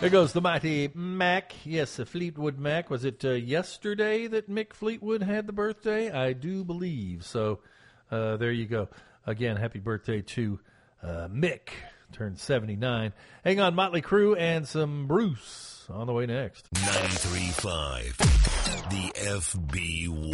There goes the mighty Mac. Yes, Fleetwood Mac. Was it yesterday that Mick Fleetwood had the birthday? I do believe. So there you go. Again, happy birthday to Mick. Turned 79. Hang on, Motley Crue and some Bruce on the way next. 93.5, the FB